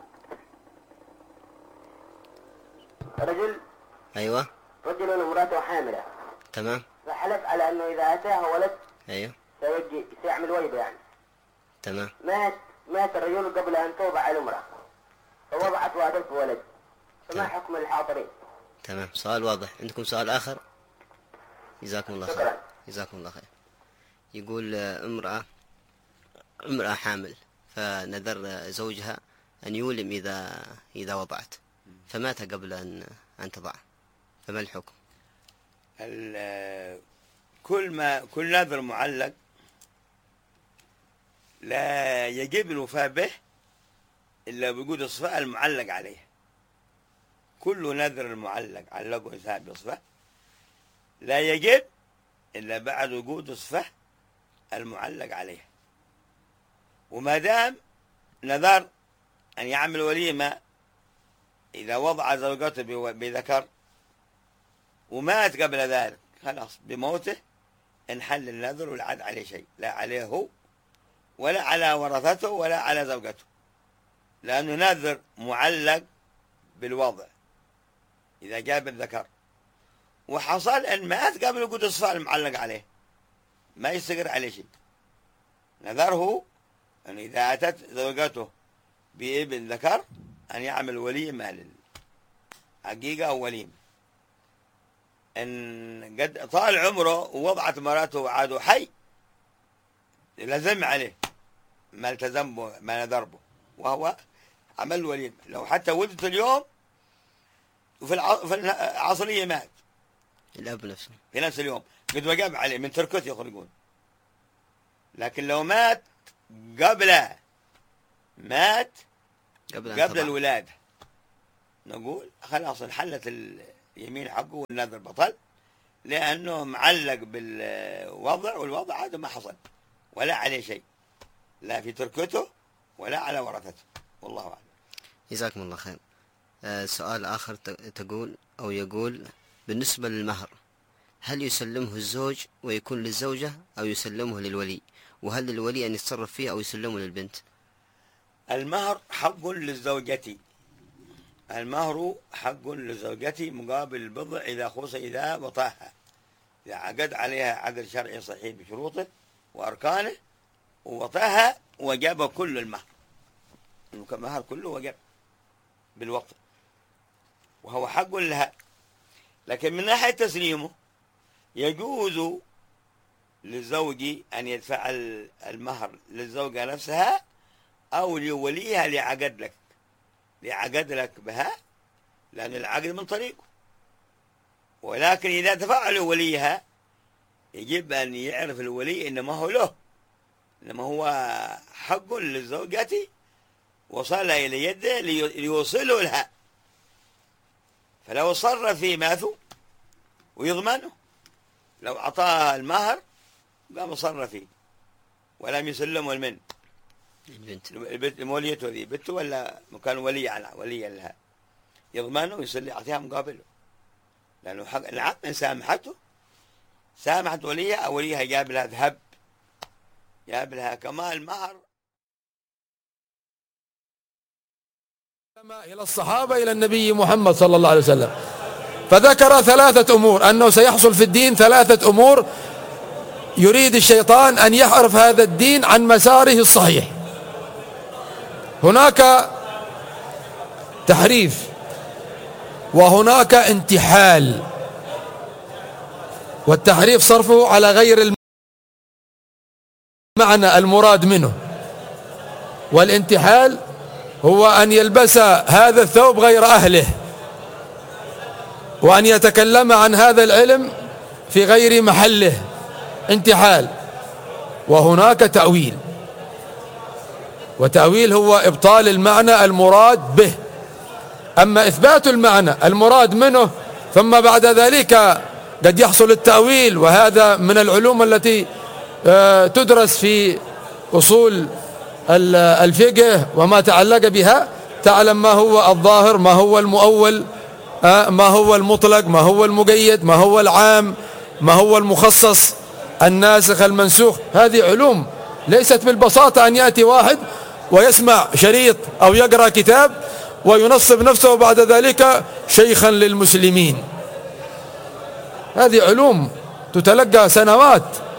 رجل
أيوة.
رجل وامرأته حاملة.
تمام.
فحلف على أنه إذا أتاها ولد
أيوة
سيعمل ولده يعني.
تمام.
مات الرجل قبل أن توضع الامرأة فوضعت وأتت بولد، فما حكم الحاضرين؟
تمام، سؤال واضح. عندكم سؤال آخر؟ جزاكم الله خير.
شكرا.
جزاكم الله خير. يقول امرأة حامل فنذر زوجها أن يولم إذا وضعت، فمات قبل أن تضع، فما الحكم؟
كل نذر معلق لا يجب الوفاء به إلا بوجود الصفة المعلق عليه. كل نذر معلق علقه إنسان بصفة لا يجب إلا بعد وجود الصفة المعلق عليه. وما دام نذر أن يعمل وليمة إذا وضع زوجته بذكر ومات قبل ذلك، خلاص بموته انحل النذر ولا عاد عليه شيء، لا عليه هو ولا على ورثته ولا على زوجته، لأنه نذر معلق بالوضع إذا جاب الذكر، وحصل أن مات قبل وجود الصفة المعلق عليه ما يستقر عليه شيء. نذره أن إذا أتت زوجته بابن ذكر أن يعمل وليمة للحقيقة أو وليمة. إن قد طال عمره ووضعت مراته وعاده حي لزم عليه ما التزم به ما نذر به، وهو عمل وليمة. لو حتى ولدت اليوم وفي العصرية مات
الأب نفسه
في نفس اليوم قد وجب عليه من تركته يخرجون. لكن لو مات قبل قبل الولادة نقول خلاص انحلت اليمين حقه والنذر بطل، لأنه معلق بالوضع، والوضع هذا ما حصل ولا عليه شيء، لا في تركته ولا على ورثته، والله أعلم.
جزاكم الله خير. سؤال آخر يقول بالنسبة للمهر، هل يسلمه الزوج ويكون للزوجة أو يسلمه للولي؟ وهل للولي أن يتصرف فيه أو يسلمه للبنت؟
المهر حق للزوجة، المهر حق للزوجة مقابل البضع إذا خص إذا وطاها، إذا عقد عليها عقد شرعي صحيح بشروطه وأركانه ووطاها وجب كل المهر، المهر كله وجب بالوقت وهو حق لها. لكن من ناحية تسليمه يجوز للزوج أن يدفع المهر للزوجة نفسها أو لوليها لعقد لك بها، لأن العقد من طريقه. ولكن إذا دفع لوليها يجب أن يعرف الولي إنما هو له، إنما هو حق للزوجة وصل إلى يده ليوصله لها، فلو صرف فيه ماثو ويضمنه، لو أعطاها المهر قام صرف فيه ولم يسلمه المن البنت موليته ذي بنته ولا كان وليا لها، يضمنه ويصلي يعطيها مقابله، لأنه حق العقد إن سامحت وليها أو وليها جاب لها ذهب، جاب لها كمال مهر.
إلى الصحابة إلى النبي محمد صلى الله عليه وسلم، فذكر 3 أمور، أنه سيحصل في الدين 3 أمور يريد الشيطان أن يحرف هذا الدين عن مساره الصحيح. هناك تحريف وهناك انتحال، والتحريف صرفه على غير المعنى المراد منه، والانتحال هو أن يلبس هذا الثوب غير أهله وأن يتكلم عن هذا العلم في غير محله، انتحال. وهناك تأويل، وتأويل هو إبطال المعنى المراد به. أما إثبات المعنى المراد منه ثم بعد ذلك قد يحصل التأويل، وهذا من العلوم التي تدرس في أصول الفقه وما تعلق بها، تعلم ما هو الظاهر، ما هو المؤول، ما هو المطلق، ما هو المقيد، ما هو العام، ما هو المخصص، الناسخ المنسوخ. هذه علوم ليست بالبساطة أن يأتي واحد ويسمع شريط أو يقرأ كتاب وينصب نفسه بعد ذلك شيخا للمسلمين. هذه علوم تتلقى سنوات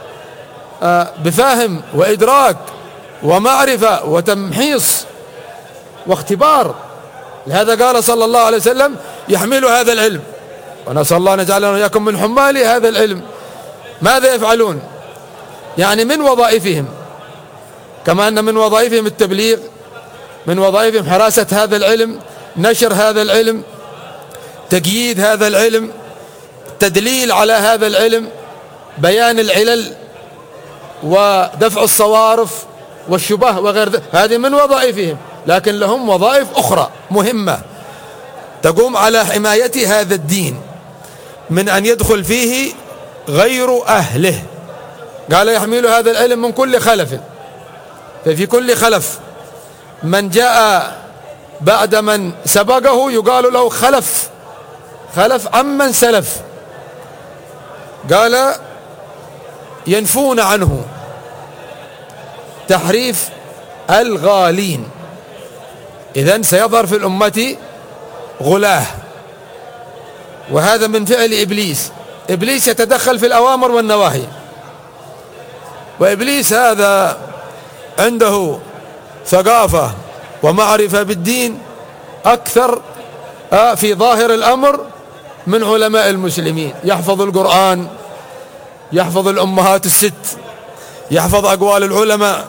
بفهم وإدراك ومعرفة وتمحيص واختبار. لهذا قال صلى الله عليه وسلم: يحمل هذا العلم، ونسأل الله أن يجعلنا وإياكم من حمال هذا العلم. ماذا يفعلون؟ يعني من وظائفهم، كما أن من وظائفهم التبليغ، من وظائفهم حراسة هذا العلم، نشر هذا العلم، تقييد هذا العلم، تدليل على هذا العلم، بيان العلل ودفع الصوارف والشبه وغير ذلك. هذه من وظائفهم، لكن لهم وظائف أخرى مهمة تقوم على حماية هذا الدين من أن يدخل فيه غير أهله. قال: يحمل هذا العلم من كل خلف، ففي كل خلف من جاء بعد من سبقه يقال له خلف عمن سلف. قال: ينفون عنه تحريف الغالين. إذن سيظهر في الأمة غلاه، وهذا من فعل إبليس. إبليس يتدخل في الأوامر والنواهي، وإبليس هذا عنده ثقافة ومعرفة بالدين أكثر في ظاهر الأمر من علماء المسلمين. يحفظ القرآن، يحفظ الأمهات الست، يحفظ أقوال العلماء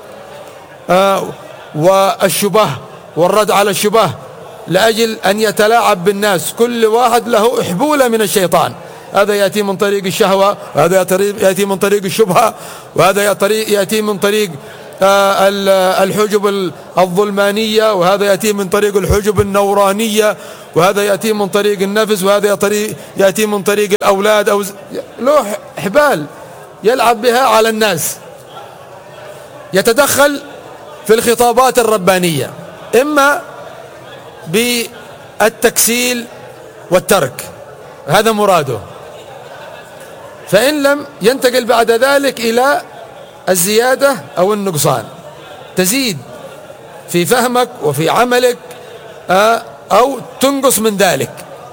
والشبه والرد على الشبه، لأجل أن يتلاعب بالناس. كل واحد له حبولة من الشيطان، هذا يأتي من طريق الشهوة، وهذا يأتي من طريق الشبهة، وهذا يأتي من طريق الحجب الظلمانية، وهذا يأتي من طريق الحجب النورانية، وهذا يأتي من طريق النفس، وهذا يأتي من طريق الأولاد، أو له حبال يلعب بها على الناس، يتدخل في الخطابات الربانية إما بالتكسيل والترك، هذا مراده، فإن لم ينتقل بعد ذلك إلى الزيادة أو النقصان، تزيد في فهمك وفي عملك أو تنقص من ذلك،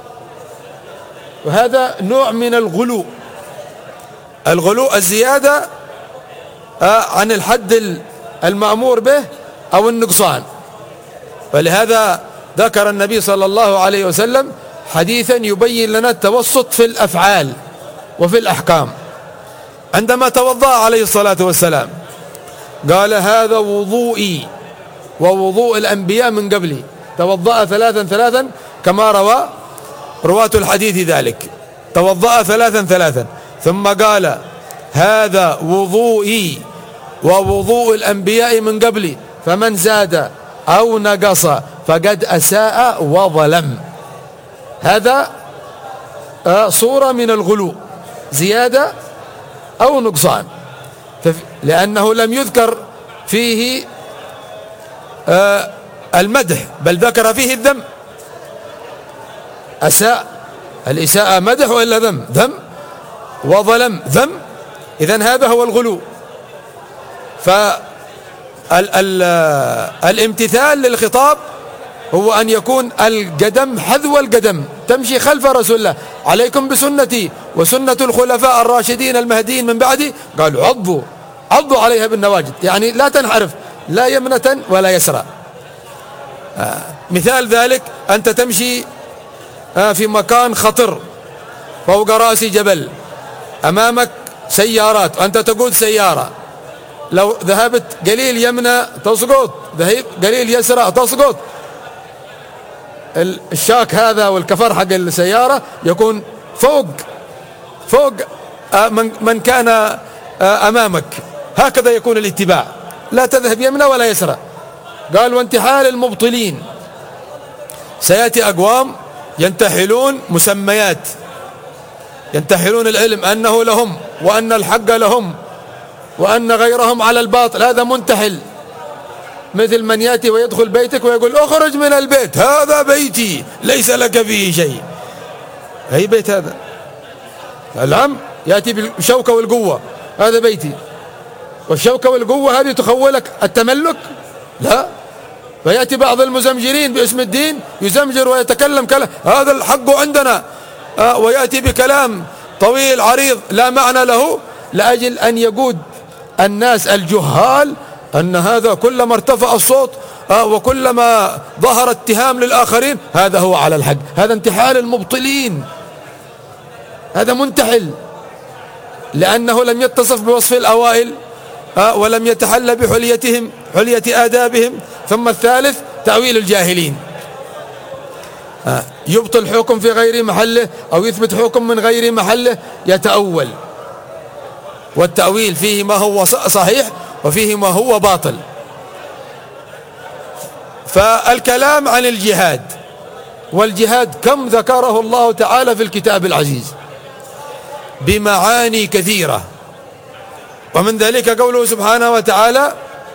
وهذا نوع من الغلو. الغلو الزيادة عن الحد المأمور به أو النقصان. ولهذا ذكر النبي صلى الله عليه وسلم حديثا يبين لنا التوسط في الأفعال وفي الأحكام. عندما توضأ عليه الصلاة والسلام قال: هذا وضوئي ووضوء الأنبياء من قبلي، توضأ ثلاثا ثلاثا كما روى رواة الحديث ذلك، توضأ ثلاثا ثلاثا، ثم قال: هذا وضوئي ووضوء الأنبياء من قبلي، فمن زاد أو نقص فقد أساء وظلم. هذا صورة من الغلو، زيادة أو نقصان، لأنه لم يذكر فيه المدح، بل ذكر فيه الذم. أساء، الإساءة مدح وإلا ذم؟ ذم. وظلم ذم. إذن هذا هو الغلو. فالامتثال للخطاب هو أن يكون القدم حذو القدم، تمشي خلف رسول الله: عليكم بسنتي وسنة الخلفاء الراشدين المهديين من بعدي. قالوا: عضوا عليها بالنواجذ، يعني لا تنحرف لا يمنة ولا يسرى. مثال ذلك: أنت تمشي في مكان خطر، فوق رأس جبل، أمامك سيارات، أنت تقود سيارة، لو ذهبت قليل يمنى تسقط، ذهب قليل يسرى تسقط. الشاك هذا والكفر حق السيارة يكون فوق من كان أمامك، هكذا يكون الاتباع، لا تذهب يمنى ولا يسرى. قال: وانتحال المبطلين، سيأتي أقوام ينتحلون مسميات، ينتحلون العلم أنه لهم وأن الحق لهم وأن غيرهم على الباطل، هذا منتحل. مثل من يأتي ويدخل بيتك ويقول: اخرج من البيت، هذا بيتي ليس لك فيه شيء. أي بيت هذا؟ العم يأتي بالشوكة والقوة: هذا بيتي. والشوكة والقوة هذه تخولك التملك؟ لا. فيأتي بعض المزمجرين باسم الدين يزمجر ويتكلم كلام: هذا الحق عندنا، ويأتي بكلام طويل عريض لا معنى له، لأجل أن يقود الناس الجهال أن هذا كلما ارتفع الصوت وكلما ظهر اتهام للآخرين هذا هو على الحق. هذا انتحال المبطلين، هذا منتحل، لأنه لم يتصف بوصف الأوائل ولم يتحلى بحليتهم، حلية آدابهم. ثم الثالث: تأويل الجاهلين، يبطل حكم في غير محله أو يثبت حكم من غير محله، يتأول. والتأويل فيه ما هو صحيح وفيه ما هو باطل. فالكلام عن الجهاد، والجهاد كم ذكره الله تعالى في الكتاب العزيز بمعاني كثيرة، ومن ذلك قوله سبحانه وتعالى: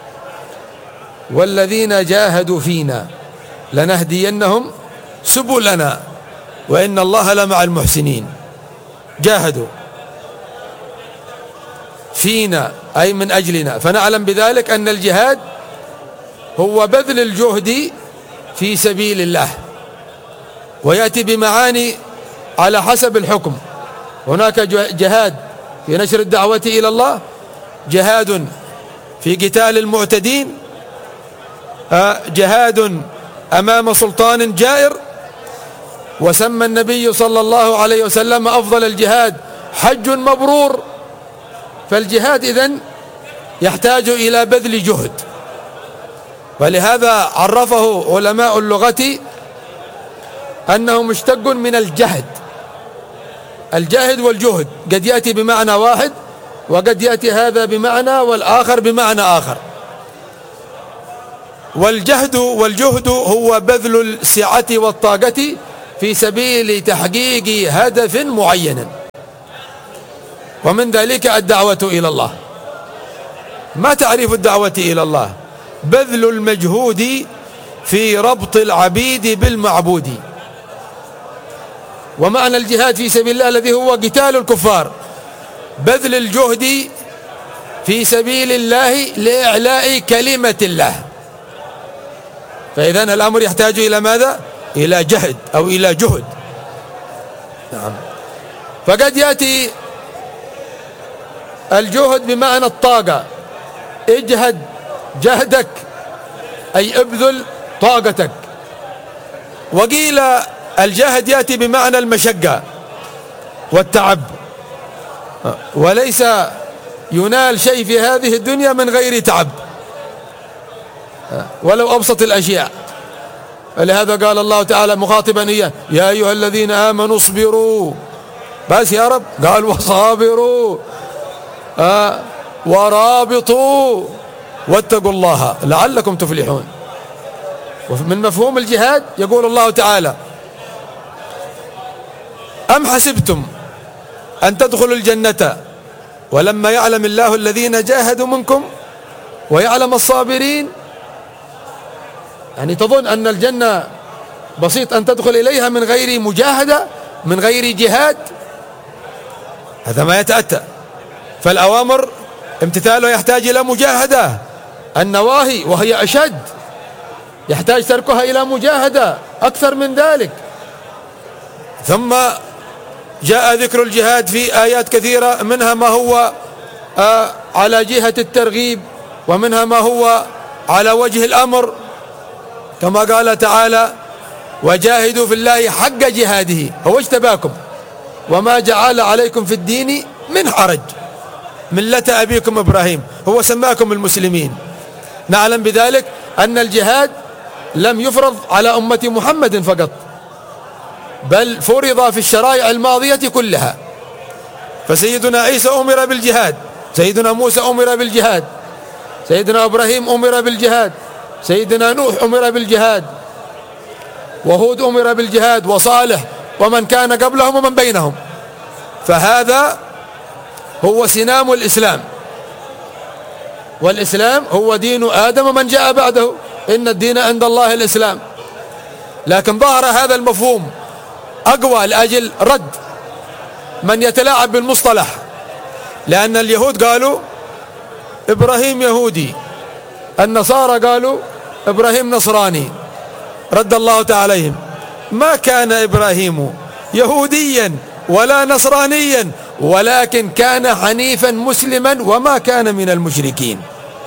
والذين جاهدوا فينا لنهدينهم سبلنا وإن الله لمع المحسنين. جاهدوا فينا أي من أجلنا، فنعلم بذلك أن الجهاد هو بذل الجهد في سبيل الله، ويأتي بمعاني على حسب الحكم. هناك جهاد في نشر الدعوة إلى الله، جهاد في قتال المعتدين، جهاد أمام سلطان جائر. وسمى النبي صلى الله عليه وسلم أفضل الجهاد حج مبرور. فالجهاد إذن يحتاج إلى بذل جهد، ولهذا عرفه علماء اللغة أنه مشتق من الجهد. الجاهد والجهد قد يأتي بمعنى واحد، وقد يأتي هذا بمعنى والآخر بمعنى آخر. والجهد هو بذل السعة والطاقة في سبيل تحقيق هدف معين، ومن ذلك الدعوة إلى الله. ما تعريف الدعوة إلى الله؟ بذل المجهود في ربط العبيد بالمعبود. ومعنى الجهاد في سبيل الله الذي هو قتال الكفار، بذل الجهد في سبيل الله لإعلاء كلمة الله. فإذن الأمر يحتاج إلى ماذا؟ إلى جهد أو إلى جهد. نعم. فقد يأتي الجهد بمعنى الطاقة، اجهد جهدك أي ابذل طاقتك. وقيل الجهد يأتي بمعنى المشقة والتعب، وليس ينال شيء في هذه الدنيا من غير تعب ولو أبسط الأشياء. لهذا قال الله تعالى مخاطبا إياه: يا أيها الذين آمنوا اصبروا. بس يا رب قال وصابروا ورابطوا واتقوا الله لعلكم تفلحون. ومن مفهوم الجهاد يقول الله تعالى: أم حسبتم أن تدخلوا الجنة ولما يعلم الله الذين جاهدوا منكم ويعلم الصابرين. يعني تظن أن الجنة بسيط أن تدخل إليها من غير مجاهدة، من غير جهاد؟ هذا ما يتأتى. فالأوامر امتثالها يحتاج إلى مجاهدة، النواهي وهي أشد يحتاج تركها إلى مجاهدة أكثر من ذلك. ثم جاء ذكر الجهاد في آيات كثيرة، منها ما هو على جهة الترغيب، ومنها ما هو على وجه الأمر، كما قال تعالى: وجاهدوا في الله حق جهاده هو اجتباكم وما جعل عليكم في الدين من حرج ملة أبيكم إبراهيم، هو سماكم المسلمين. نعلم بذلك أن الجهاد لم يفرض على أمة محمد فقط، بل فرض في الشرائع الماضية كلها. فسيدنا عيسى أمر بالجهاد، سيدنا موسى أمر بالجهاد، سيدنا إبراهيم أمر بالجهاد، سيدنا نوح أمر بالجهاد، وهود أمر بالجهاد، وصالح، ومن كان قبلهم ومن بينهم. فهذا هو سنام الإسلام، والإسلام هو دين آدم ومن جاء بعده، إن الدين عند الله الإسلام. لكن ظهر هذا المفهوم أقوى لأجل رد من يتلاعب بالمصطلح، لأن اليهود قالوا إبراهيم يهودي، النصارى قالوا إبراهيم نصراني. رد الله تعالى عليهم: ما كان إبراهيم يهوديا ولا نصرانيا ولكن كان حنيفا مسلما وما كان من المشركين.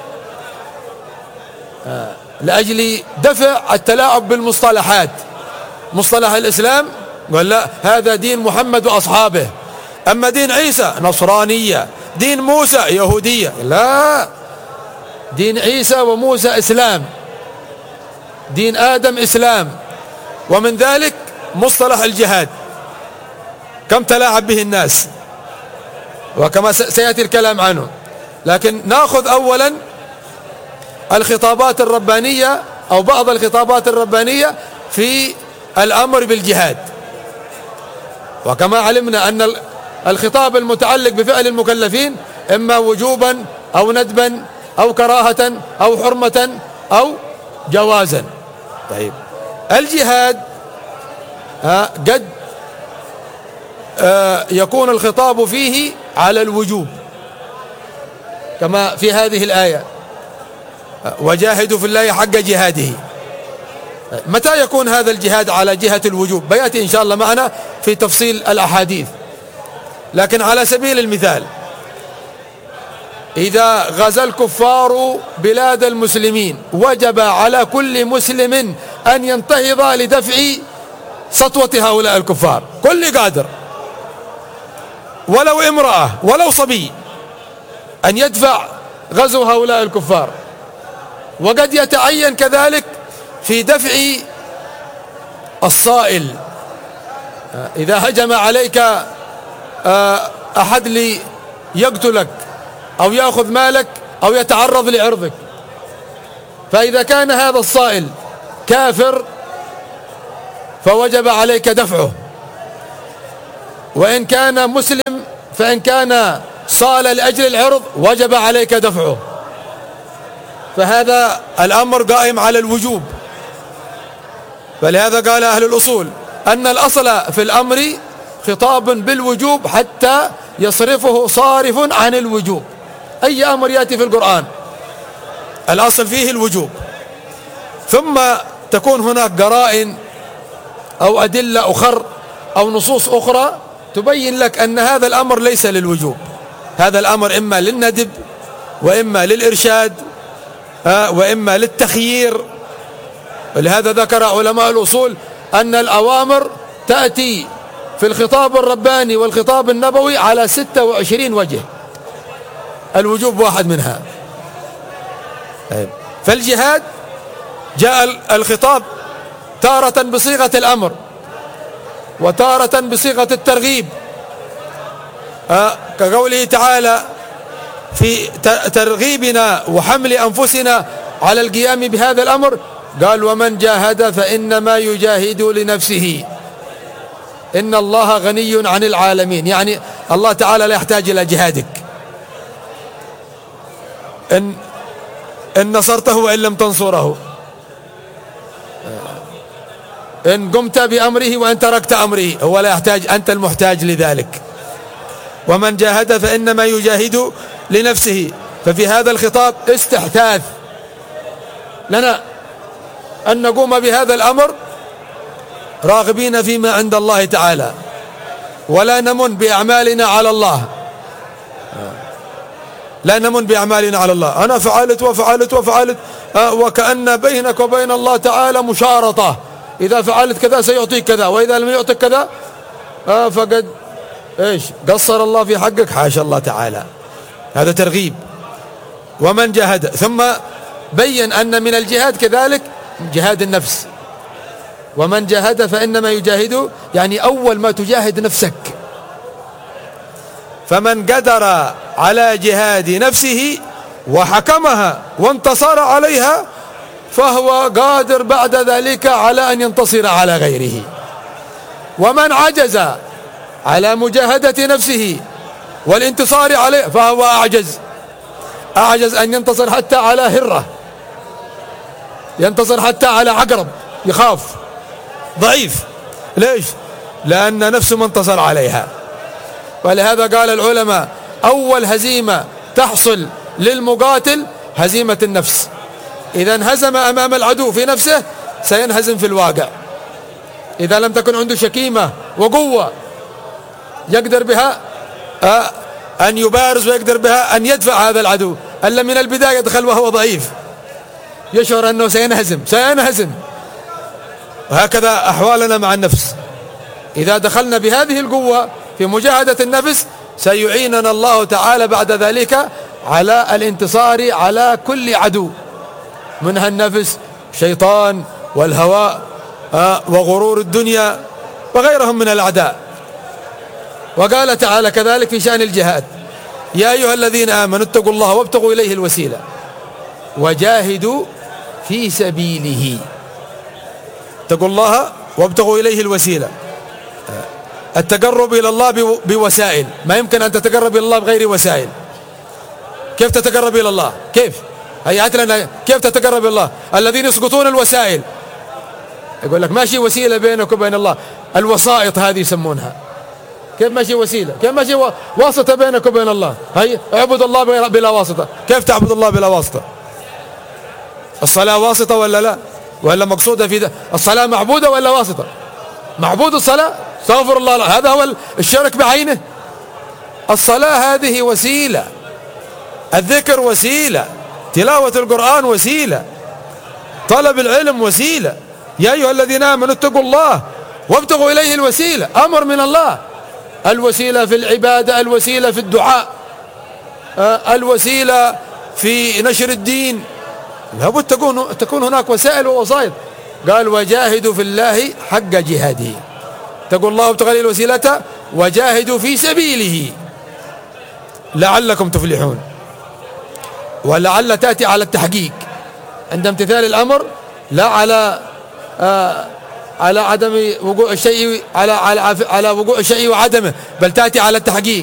لأجل دفع التلاعب بالمصطلحات. مصطلح الإسلام قال لا، هذا دين محمد وأصحابه، أما دين عيسى نصرانية، دين موسى يهودية. لا، دين عيسى وموسى إسلام، دين آدم إسلام. ومن ذلك مصطلح الجهاد، كم تلاعب به الناس، وكما سيأتي الكلام عنه. لكن نأخذ أولا الخطابات الربانية أو بعض الخطابات الربانية في الأمر بالجهاد. وكما علمنا أن الخطاب المتعلق بفعل المكلفين إما وجوبا أو ندبا أو كراهة أو حرمة أو جوازا. طيب، الجهاد قد يكون الخطاب فيه على الوجوب كما في هذه الآية: وجاهدوا في الله حق جهاده. متى يكون هذا الجهاد على جهة الوجوب؟ بيأتي إن شاء الله معنا في تفصيل الأحاديث. لكن على سبيل المثال، إذا غزا الكفار بلاد المسلمين وجب على كل مسلم أن ينتهض لدفع سطوة هؤلاء الكفار، كل قادر ولو امرأة ولو صبي أن يدفع غزو هؤلاء الكفار. وقد يتعين كذلك في دفع الصائل، إذا هجم عليك أحد ليقتلك أو يأخذ مالك أو يتعرض لعرضك، فإذا كان هذا الصائل كافر فوجب عليك دفعه، وإن كان مسلم فإن كان صال لأجل العرض وجب عليك دفعه. فهذا الأمر قائم على الوجوب. فلهذا قال أهل الأصول أن الأصل في الأمر خطاب بالوجوب حتى يصرفه صارف عن الوجوب. أي أمر يأتي في القرآن الأصل فيه الوجوب، ثم تكون هناك قرائن أو أدلة أخر أو نصوص أخرى تبين لك أن هذا الأمر ليس للوجوب، هذا الأمر إما للندب وإما للإرشاد وإما للتخيير. ولهذا ذكر علماء الأصول أن الأوامر تأتي في الخطاب الرباني والخطاب النبوي على 26 وجه، الوجوب واحد منها. فالجهاد جاء الخطاب تارة بصيغة الأمر وتارة بصيغة الترغيب، كقوله تعالى في ترغيبنا وحمل أنفسنا على القيام بهذا الأمر، قال ومن جاهد فإنما يجاهد لنفسه إن الله غني عن العالمين، يعني الله تعالى لا يحتاج إلى جهادك، إن نصرته وإن لم تنصره، إن قمت بأمره وإن تركت أمره، هو لا يحتاج، أنت المحتاج لذلك. ومن جاهد فإنما يجاهد لنفسه. ففي هذا الخطاب استحثاث لنا أن نقوم بهذا الأمر راغبين فيما عند الله تعالى، ولا نمن بأعمالنا على الله، لا نمن بأعمالنا على الله. أنا فعلت وفعلت وفعلت، وكأن بينك وبين الله تعالى مشارطة، إذا فعلت كذا سيعطيك كذا، وإذا لم يعطيك كذا فقد إيش قصر الله في حقك، حاشا الله تعالى، هذا ترغيب. ومن جاهد، ثم بين أن من الجهاد كذلك جهاد النفس، ومن جاهد فإنما يجاهد، يعني أول ما تجاهد نفسك. فمن قدر على جهاد نفسه وحكمها وانتصر عليها فهو قادر بعد ذلك على أن ينتصر على غيره. ومن عجز على مجاهدة نفسه والانتصار عليه فهو أعجز أن ينتصر حتى على هرة، ينتصر حتى على عقرب، يخاف، ضعيف. ليش؟ لأن نفسه ما انتصر عليها. ولهذا قال العلماء أول هزيمة تحصل للمقاتل هزيمة النفس. إذا انهزم أمام العدو في نفسه سينهزم في الواقع. إذا لم تكن عنده شكيمة وقوة يقدر بها أن يبارز ويقدر بها أن يدفع هذا العدو، ألا من البداية يدخل وهو ضعيف يشعر أنه سينهزم. وهكذا أحوالنا مع النفس. إذا دخلنا بهذه القوة في مجاهدة النفس سيعيننا الله تعالى بعد ذلك على الانتصار على كل عدو، منها النفس، الشيطان، والهواء، وغرور الدنيا، وغيرهم من الأعداء. وقال تعالى كذلك في شأن الجهاد: يا أيها الذين آمنوا اتقوا الله وابتغوا إليه الوسيلة وجاهدوا في سبيله. اتقوا الله وابتغوا إليه الوسيلة، التقرب إلى الله بوسائل، ما يمكن أن تتقرب إلى الله بغير وسائل. كيف تتقرب إلى الله؟ كيف؟ هيئت لنا كيف تتقرب إلى الله؟ الذين يسقطون الوسائل، يقول لك ماشي وسيلة بينك وبين الله، الوسائط هذه يسمونها. كيف ماشي وسيلة؟ كيف ماشي واسطة بينك وبين الله؟ هي اعبد الله بلا واسطة. كيف تعبد الله بلا واسطة؟ الصلاة واسطة ولا لا؟ ولا مقصودة في الصلاة معبودة ولا واسطة؟ معبود الصلاة، استغفر الله، هذا هو الشرك بعينه. الصلاة هذه وسيلة، الذكر وسيلة، تلاوة القرآن وسيلة، طلب العلم وسيلة. يا أيها الذين آمنوا اتقوا الله وابتغوا إليه الوسيلة، أمر من الله. الوسيلة في العبادة، الوسيلة في الدعاء، الوسيلة في نشر الدين، لابد تكون هناك وسائل ووسائط. قال: وجاهدوا في الله حق جهاده. اتقوا الله وابتغوا إليه الوسيلة وجاهدوا في سبيله لعلكم تفلحون. ولعل تأتي على التحقيق، عند امتثال الأمر، لا على عدم وقوع الشيء، على وقوع الشيء وعدمه، بل تأتي على التحقيق.